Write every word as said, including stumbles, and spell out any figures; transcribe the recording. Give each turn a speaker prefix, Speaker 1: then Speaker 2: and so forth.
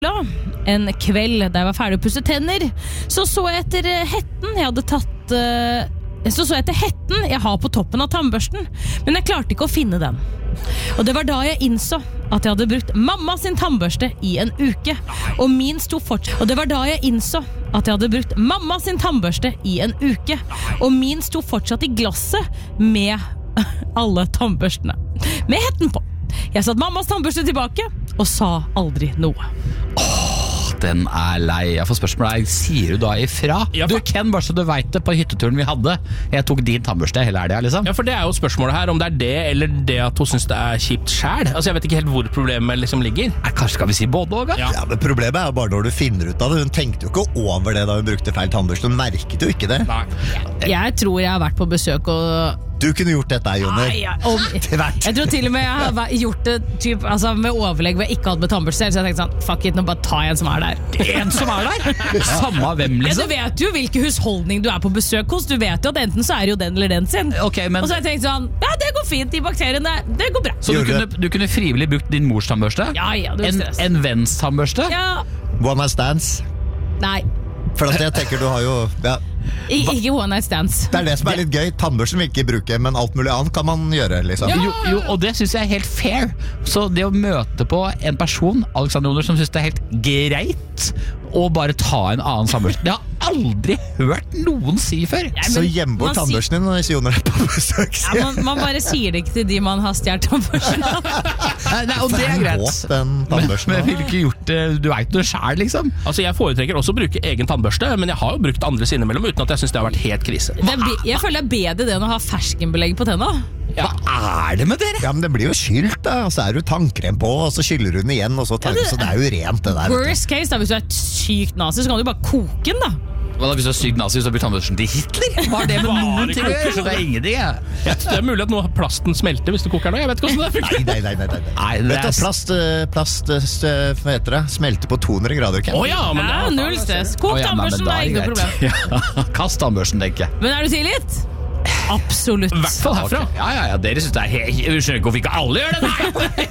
Speaker 1: En kveld da jeg var ferdig å pusse tenner, så så jeg etter hetten jeg hadde tatt uh, Så så jeg etter hetten jeg har på toppen av tannbørsten, men jeg klarte ikke å finne den. Og det var da jeg innså at jeg hadde brukt mamma sin tannbørste i en uke, og min sto fortsatt Og det var da jeg innså at jeg hadde brukt mamma sin tannbørste i en uke, og min sto fortsatt i glasset med alle tannbørstene, med hetten på. Jeg satt mammas tannbørste tilbake og sa aldri noe.
Speaker 2: Åh, den er lei. Jeg får spørsmålet her, sier du da ifra?
Speaker 3: Ja,
Speaker 2: Du
Speaker 3: for...
Speaker 2: Ken, bare så du vet det, på hytteturen vi hadde, jeg tok din tannbørste hele helga, liksom.
Speaker 3: Ja, for det er jo spørsmålet her, om det er det eller det at hun synes det er kjipt selv. Altså, jeg vet ikke helt hvor problemet liksom ligger.
Speaker 2: Er, kanskje skal vi si både og, da?
Speaker 3: Ja.
Speaker 4: Ja, men problemet er jo bare når du finner ut av det. Hun tenkte jo ikke over det da hun brukte feil tannbørste. Hun merket jo ikke det.
Speaker 3: Nei.
Speaker 1: Jeg tror jeg har vært på besøk og
Speaker 4: Du kunne gjort dette, Joner.
Speaker 1: Nei, ja, og,
Speaker 4: Til hvert.
Speaker 1: jeg tror til og med jeg har væ- gjort det typ, altså, med overlegg hvor jeg ikke hadde med tannbørste selv, så jeg tenkte sånn, fuck it, nå bare ta en som er der.
Speaker 2: En som er der? Samme hvem,
Speaker 1: Ja, du
Speaker 2: liksom?
Speaker 1: vet jo hvilken husholdning du er på besøk hos. Du vet jo at enten så er det jo den eller den sin.
Speaker 2: Ok, men
Speaker 1: Og så har jeg tenkt sånn, ja, det går fint, de bakteriene, det går bra.
Speaker 2: Så du
Speaker 4: Gjorde
Speaker 2: kunne, du kunne frivillig brukt din mors tannbørste?
Speaker 1: Ja, ja, du er
Speaker 2: En,
Speaker 1: stress.
Speaker 2: en venns tannbørste?
Speaker 1: Ja,
Speaker 4: One night stands.
Speaker 1: nei,
Speaker 4: For at jeg tenker du har jo ja,
Speaker 1: I, ikke one night stands.
Speaker 4: Det er det som er litt gøy. Tannbørsten vil ikke bruke, men alt mulig annet kan man gjøre, liksom.
Speaker 2: Jo, jo, og det synes jeg er helt fair. Så det å møte på en person, Alexander Joner, som synes det er helt greit å bare ta en annen tannbørste, det har jeg aldri hørt noen si før.
Speaker 1: Nei,
Speaker 4: Så
Speaker 1: men
Speaker 4: gjem bort
Speaker 1: man sier-
Speaker 4: tannbørsten din hvis Joner er på besøk.
Speaker 1: Ja, man, man bare sier det ikke til de man har stjert tannbørsten av.
Speaker 2: Nei, nei, og det er greit.
Speaker 4: Våt, den
Speaker 2: Men,
Speaker 4: tannbørsten.
Speaker 2: men jeg ville ikke gjort det. Du vet det selv, liksom.
Speaker 3: Altså, jeg foretrekker også å bruke egen tannbørste, men jeg har jo brukt andres innimellom uten at jeg synes det har vært helt krise.
Speaker 1: Det er, be- jeg føler det er bedre det enn å ha ferskenbelegg på tenna.
Speaker 3: Ja.
Speaker 2: Hva er det med dere?
Speaker 4: Ja, men det blir jo skylt, da. Og så er du tannkrem på, og så skyller du den igjen, og så tar
Speaker 1: Ja, det-
Speaker 4: Så det er jo rent, det der. vet du.
Speaker 1: Worst case da, hvis du er et sykt nazi, så kan du bare koke den da.
Speaker 2: Hva da, hvis du er syk nazi, så blir tannbørsten til Hitler? Hva har det med
Speaker 3: Bare
Speaker 2: noen ting å gjøre?
Speaker 3: koke.
Speaker 2: Så det er ingenting, jeg.
Speaker 3: Det er mulig at noe av plasten smelter hvis du koker den. Jeg vet ikke hvordan det funker.
Speaker 4: Nei, nei, nei, nei, nei.
Speaker 2: Nei, det
Speaker 4: Vet du,
Speaker 2: er-
Speaker 4: plast, eh, plast eh, hva heter det? Smelter på to hundre grader, Ken.
Speaker 3: Å ja, men
Speaker 1: Ja,
Speaker 3: det
Speaker 1: null stress. Kok
Speaker 2: Å, ja, nei, men
Speaker 1: tannbørsten,
Speaker 2: da
Speaker 1: det er ikke noe
Speaker 2: greit.
Speaker 1: problem.
Speaker 2: Ja, kast tannbørsten, tenker jeg.
Speaker 1: Men er du tilgitt? Absolutt.
Speaker 3: I hvert fall herfra.
Speaker 2: Ja, ja, ja, dere synes det er helt... Jeg skjønner ikke hvorfor ikke alle gjør det. Nei.